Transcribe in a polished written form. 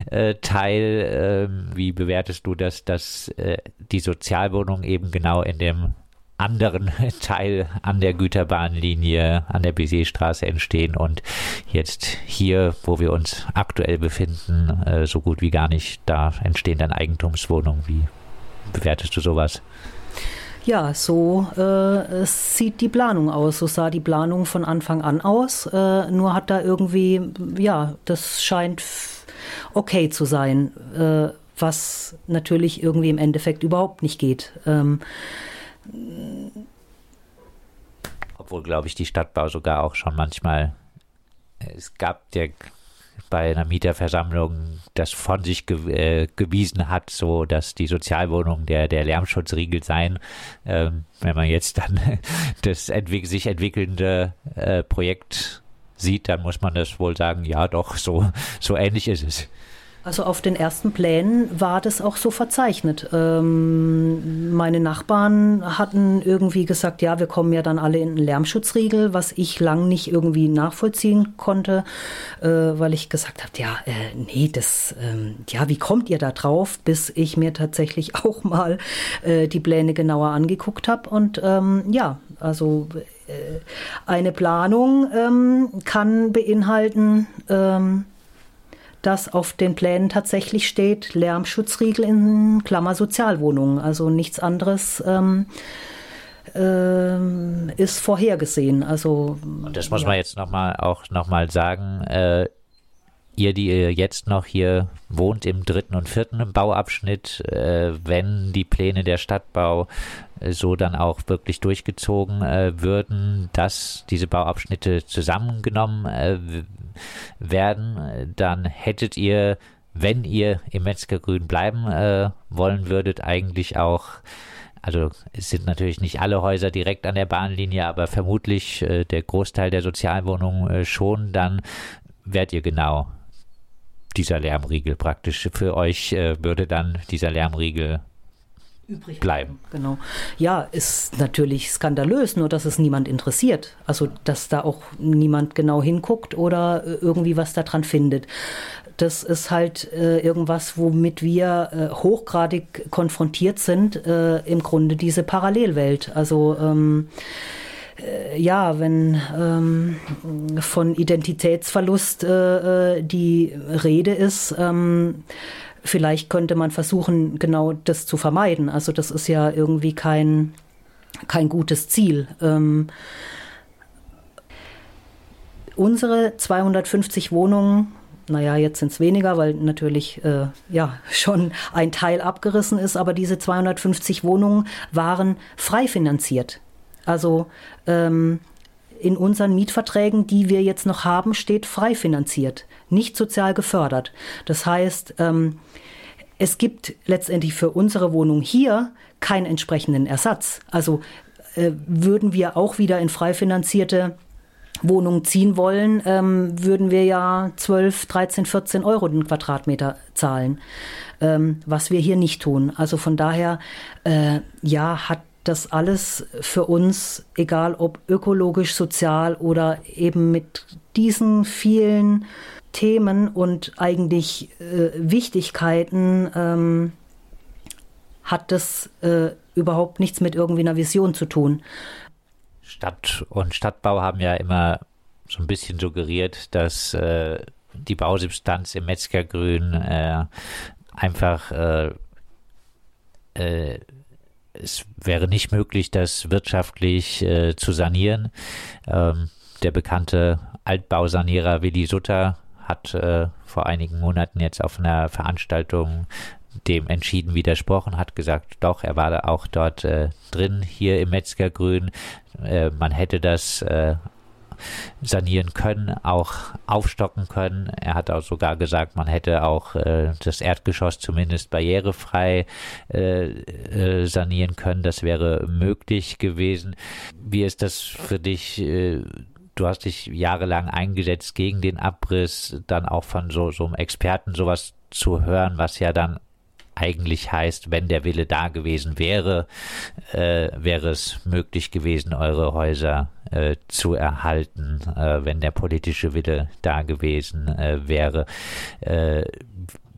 Teil. Wie bewertest du das, dass die Sozialwohnungen eben genau in dem anderen Teil an der Güterbahnlinie an der Bézierstraße entstehen und jetzt hier, wo wir uns aktuell befinden, so gut wie gar nicht, da entstehen dann Eigentumswohnungen. Wie bewertest du sowas? Ja, so sieht die Planung aus. So sah die Planung von Anfang an aus. Nur hat da irgendwie, ja, das scheint okay zu sein, was natürlich irgendwie im Endeffekt überhaupt nicht geht. Obwohl, glaube ich, die Stadtbau sogar auch schon manchmal, es gab ja bei einer Mieterversammlung das von sich gewiesen hat, so dass die Sozialwohnungen der Lärmschutzriegel seien. Wenn man jetzt dann das sich entwickelnde Projekt sieht, dann muss man das wohl sagen, ja doch, so ähnlich ist es. Also auf den ersten Plänen war das auch so verzeichnet. Meine Nachbarn hatten irgendwie gesagt, ja, wir kommen ja dann alle in einen Lärmschutzriegel, was ich lang nicht irgendwie nachvollziehen konnte, weil ich gesagt habe, ja, nee, ja, wie kommt ihr da drauf, bis ich mir tatsächlich auch mal die Pläne genauer angeguckt habe und ja, also eine Planung kann beinhalten, dass auf den Plänen tatsächlich steht, Lärmschutzriegel in Klammer Sozialwohnungen. Also nichts anderes ist vorhergesehen. Also, und das muss man jetzt noch mal sagen. Ihr, die ihr jetzt noch hier wohnt im 3. und 4. Bauabschnitt, wenn die Pläne der Stadtbau so dann auch wirklich durchgezogen würden, dass diese Bauabschnitte zusammengenommen werden, dann hättet ihr, wenn ihr im Metzgergrün bleiben wollen würdet, eigentlich auch, also es sind natürlich nicht alle Häuser direkt an der Bahnlinie, aber vermutlich der Großteil der Sozialwohnungen schon, dann wärt ihr genau dieser Lärmriegel praktisch. Für euch würde dann dieser Lärmriegel übrig bleiben. Genau. Ja, ist natürlich skandalös, nur dass es niemand interessiert. Also, dass da auch niemand genau hinguckt oder irgendwie was da dran findet. Das ist halt irgendwas, womit wir hochgradig konfrontiert sind, im Grunde diese Parallelwelt. Also, ja, wenn von Identitätsverlust die Rede ist, vielleicht könnte man versuchen, genau das zu vermeiden. Also das ist ja irgendwie kein gutes Ziel. Unsere 250 Wohnungen, naja, jetzt sind es weniger, weil natürlich ja schon ein Teil abgerissen ist, aber diese 250 Wohnungen waren frei finanziert. Also in unseren Mietverträgen, die wir jetzt noch haben, steht frei finanziert, nicht sozial gefördert. Das heißt, es gibt letztendlich für unsere Wohnung hier keinen entsprechenden Ersatz. Also würden wir auch wieder in frei finanzierte Wohnungen ziehen wollen, würden wir ja 12, 13, 14 Euro den Quadratmeter zahlen, was wir hier nicht tun. Also von daher, ja, hat das alles für uns, egal ob ökologisch, sozial oder eben mit diesen vielen Themen und eigentlich Wichtigkeiten, hat das überhaupt nichts mit irgendwie einer Vision zu tun. Stadt und Stadtbau haben ja immer so ein bisschen suggeriert, dass die Bausubstanz im Metzgergrün einfach es wäre nicht möglich, das wirtschaftlich zu sanieren. Der bekannte Altbausanierer Willi Sutter hat vor einigen Monaten jetzt auf einer Veranstaltung dem entschieden widersprochen, hat gesagt, doch, er war da auch dort drin, hier im Metzgergrün. Man hätte das sanieren können, auch aufstocken können. Er hat auch sogar gesagt, man hätte auch das Erdgeschoss zumindest barrierefrei sanieren können. Das wäre möglich gewesen. Wie ist das für dich? Du hast dich jahrelang eingesetzt gegen den Abriss, dann auch von so einem Experten sowas zu hören, was ja dann eigentlich heißt, wenn der Wille da gewesen wäre, wäre es möglich gewesen, eure Häuser zu erhalten, wenn der politische Wille da gewesen wäre.